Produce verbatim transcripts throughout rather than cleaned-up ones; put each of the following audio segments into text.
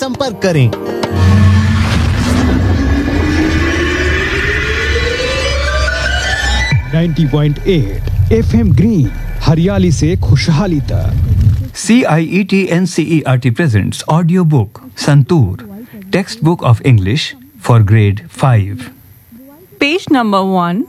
संपर्क करें। नब्बे पॉइंट आठ एफ एम ग्रीन, हरियाली से खुशहाली तक। C I E T N C E R T presents audiobook Santoor, textbook of English for grade five. Page number one,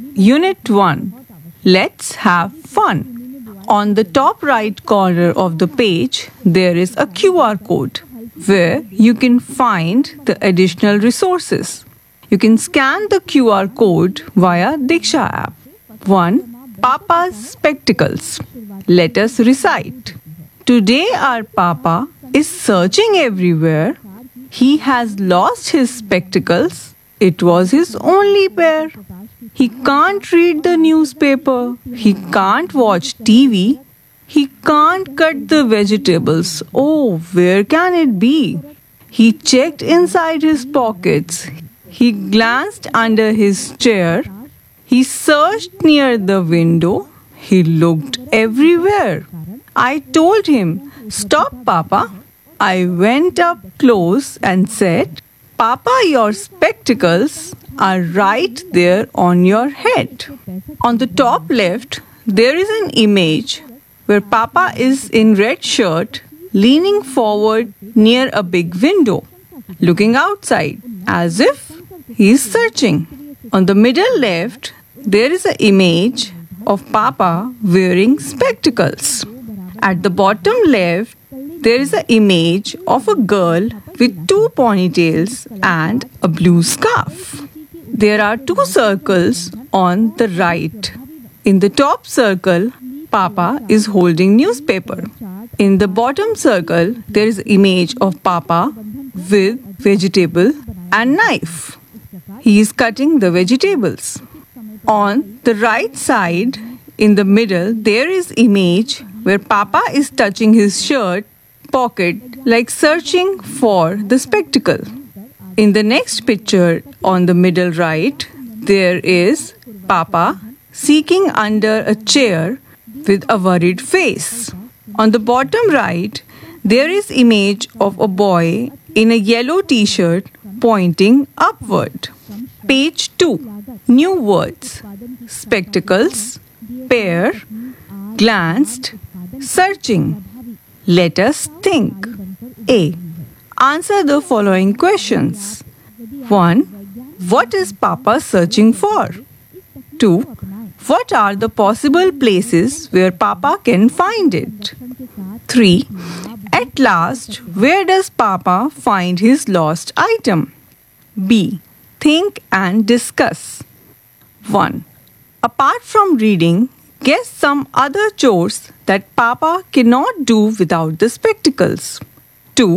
Unit one. Let's have fun. On the top right corner of the page, there is a Q R code where you can find the additional resources. You can scan the Q R code via Diksha app. one. Papa's spectacles. Let us recite. Today our Papa is searching everywhere. He has lost his spectacles. It was his only pair. He can't read the newspaper. He can't watch T V. He can't cut the vegetables. Oh, where can it be? He checked inside his pockets. He glanced under his chair. He searched near the window. He looked everywhere. I told him, "Stop, Papa." I went up close and said, "Papa, your spectacles are right there on your head." On the top left, there is an image where Papa is in red shirt, leaning forward near a big window, looking outside as if he is searching. On the middle left, there is an image of Papa wearing spectacles. At the bottom left, there is an image of a girl with two ponytails and a blue scarf. There are two circles on the right. In the top circle, Papa is holding newspaper. In the bottom circle, there is an image of Papa with vegetable and knife. He is cutting the vegetables. On the right side, in the middle, there is image where Papa is touching his shirt pocket like searching for the spectacle. In the next picture on the middle right, there is Papa seeking under a chair with a worried face. On the bottom right, there is image of a boy in a yellow t-shirt pointing upward. Page two. New words. Spectacles, pair, glanced, searching. Let us think. A. Answer the following questions. one. What is Papa searching for? two. What are the possible places where Papa can find it? three. At last, where does Papa find his lost item? B. Think and discuss. one. Apart from reading, guess some other chores that Papa cannot do without the spectacles. two.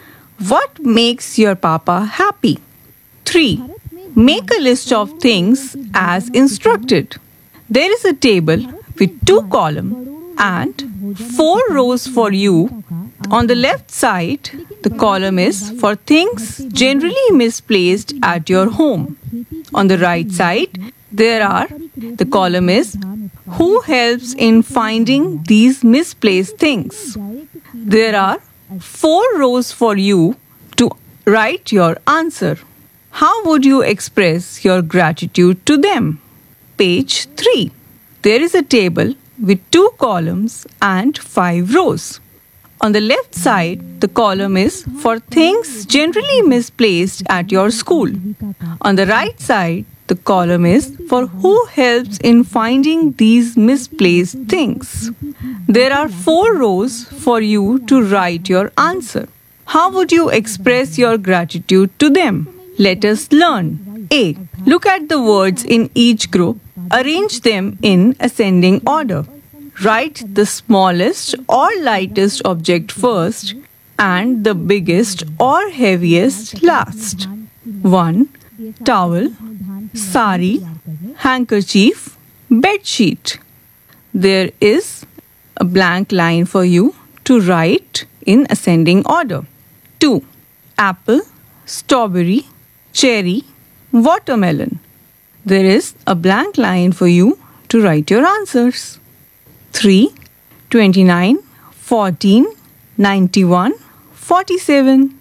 What makes your Papa happy? three. Make a list of things as instructed. There is a table with two columns and four rows for you. On the left side, the column is for things generally misplaced at your home. On the right side, there are the column is who helps in finding these misplaced things. There are four rows for you to write your answer. How would you express your gratitude to them? Page three. There is a table with two columns and five rows. On the left side, the column is for things generally misplaced at your school. On the right side, the column is for who helps in finding these misplaced things. There are four rows for you to write your answer. How would you express your gratitude to them? Let us learn. A. Look at the words in each group. Arrange them in ascending order. Write the smallest or lightest object first and the biggest or heaviest last. one. Towel, sari, handkerchief, bedsheet. There is a blank line for you to write in ascending order. two. Apple, strawberry, cherry, watermelon. There is a blank line for you to write your answers. three, twenty-nine, fourteen, ninety-one, forty-seven.